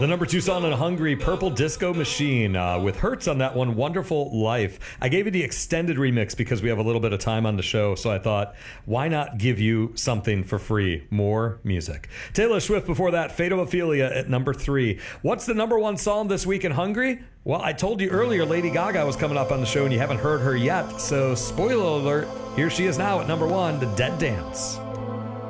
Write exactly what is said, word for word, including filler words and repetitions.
The number two song on Hungry, Purple Disco Machine, uh, with Hertz on that one, Wonderful Life. I gave you the extended remix because we have a little bit of time on the show, so I thought, why not give you something for free? More music. Taylor Swift before that, Fate of Ophelia at number three. What's the number one song this week in Hungry? Well, I told you earlier Lady Gaga was coming up on the show and you haven't heard her yet, so spoiler alert, here she is now at number one, The Dead Dance.